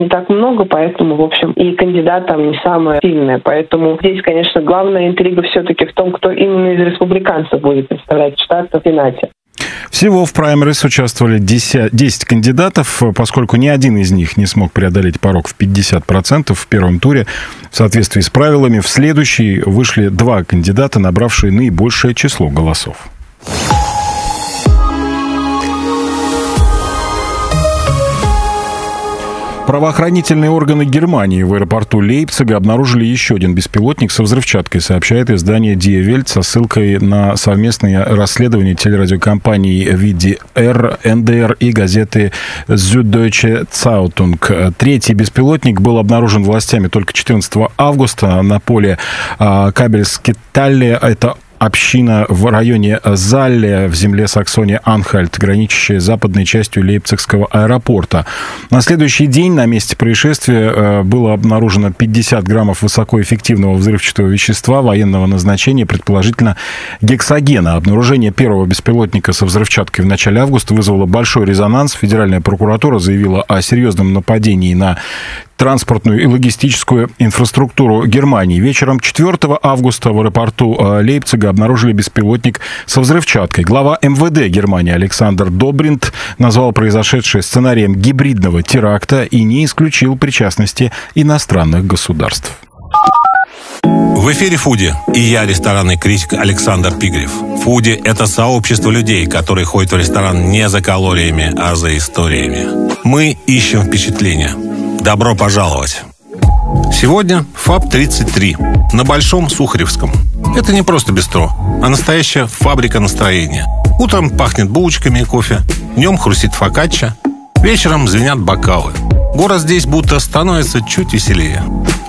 не так много, поэтому, в общем, и кандидат там не самая сильная. Поэтому здесь, конечно, главная интрига все-таки в том, кто именно из республиканцев будет представлять штат в Сенате. Всего в праймерис участвовали 10 кандидатов, поскольку ни один из них не смог преодолеть порог в 50% в первом туре. В соответствии с правилами, в следующий вышли 2 кандидата, набравшие наибольшее число голосов. Правоохранительные органы Германии в аэропорту Лейпцига обнаружили еще один беспилотник со взрывчаткой, сообщает издание Die Welt со ссылкой на совместные расследования телерадиокомпаний WDR, НДР и газеты Süddeutsche Zeitung. Третий беспилотник был обнаружен властями только 14 августа на поле Кабельскеталле. Это община в районе Залле в земле Саксония-Анхальт, граничащая с западной частью Лейпцигского аэропорта. На следующий день на месте происшествия было обнаружено 50 граммов высокоэффективного взрывчатого вещества военного назначения, предположительно гексогена. Обнаружение первого беспилотника со взрывчаткой в начале августа вызвало большой резонанс. Федеральная прокуратура заявила о серьезном нападении на транспортную и логистическую инфраструктуру Германии. Вечером 4 августа в аэропорту Лейпцига обнаружили беспилотник со взрывчаткой. Глава МВД Германии Александр Добринт назвал произошедшее сценарием гибридного теракта и не исключил причастности иностранных государств. В эфире «Фуди» и я, ресторанный критик Александр Пигрев. «Фуди» — это сообщество людей, которые ходят в ресторан не за калориями, а за историями. Мы ищем впечатления. Добро пожаловать! Сегодня ФАБ-33 на Большом Сухаревском. Это не просто бистро, а настоящая фабрика настроения. Утром пахнет булочками и кофе, днем хрустит фокачча, вечером звенят бокалы. Город здесь будто становится чуть веселее.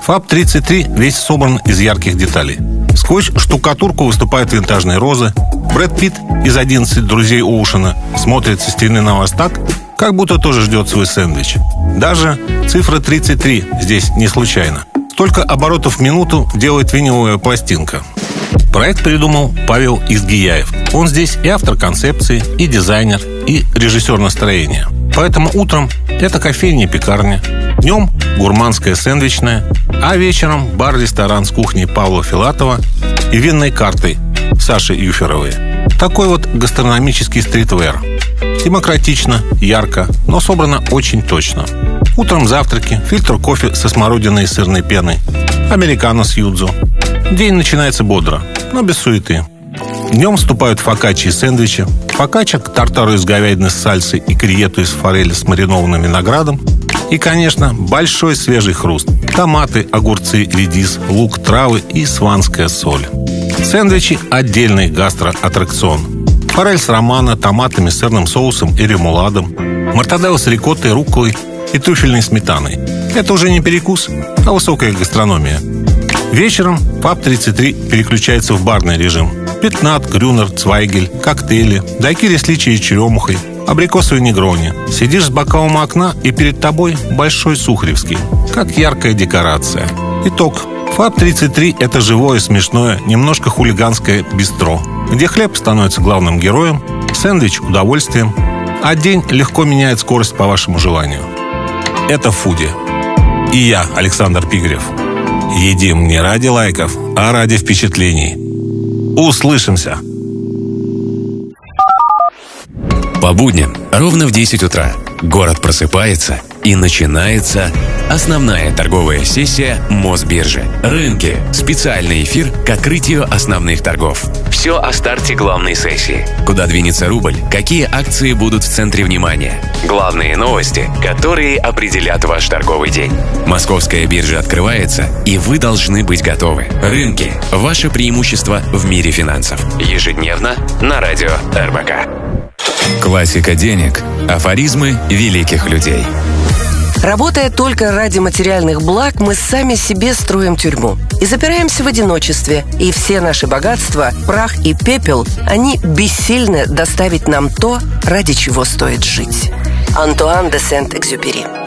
ФАБ-33 весь собран из ярких деталей. Сквозь штукатурку выступают винтажные розы. Брэд Питт из «11 друзей Оушена» смотрит со стены на вас так, как будто тоже ждет свой сэндвич. Даже цифра 33 здесь не случайно. Столько оборотов в минуту делает виниловая пластинка. Проект придумал Павел Изгияев. Он здесь и автор концепции, и дизайнер, и режиссер настроения. Поэтому утром это кофейня и пекарня, днем гурманская сэндвичная, а вечером бар-ресторан с кухней Павла Филатова и винной картой Саши Юферовой. Такой вот гастрономический стритвер. Демократично, ярко, но собрано очень точно. Утром завтраки, фильтр кофе со смородиной и сырной пеной, американо с юдзу. День начинается бодро, но без суеты. Днем вступают фокаччи и сэндвичи. Фокачча к тартару из говядины с сальсой и криету из форели с маринованным виноградом. И, конечно, большой свежий хруст. Томаты, огурцы, редис, лук, травы и сванская соль. Сэндвичи – отдельный гастроаттракцион. Форель с романо, томатами, сырным соусом и ремуладом. Мортаделла с рикоттой, рукколой и трюфельной сметаной. Это уже не перекус, а высокая гастрономия. Вечером ФАБ-33 переключается в барный режим. Пятнат, грюнер, цвайгель, коктейли, дайкири с личией и черемухой, абрикосовый негрони. Сидишь с бокалом у окна, и перед тобой Большой Сухаревский, как яркая декорация. Итог. ФАБ-33 – это живое, смешное, немножко хулиганское бистро, где хлеб становится главным героем, сэндвич – удовольствием, а день легко меняет скорость по вашему желанию. Это «Фуди». И я, Александр Пигрев. Едим не ради лайков, а ради впечатлений. Услышимся! По будням ровно в 10 утра город просыпается, и начинается основная торговая сессия Мосбиржи. Рынки. Специальный эфир к открытию основных торгов. Все о старте главной сессии. Куда двинется рубль, какие акции будут в центре внимания. Главные новости, которые определят ваш торговый день. Московская биржа открывается, и вы должны быть готовы. Рынки. Ваше преимущество в мире финансов. Ежедневно на радио РБК. Классика денег. Афоризмы великих людей. Работая только ради материальных благ, мы сами себе строим тюрьму. И запираемся в одиночестве. И все наши богатства, прах и пепел, они бессильны доставить нам то, ради чего стоит жить. Антуан де Сент-Экзюпери.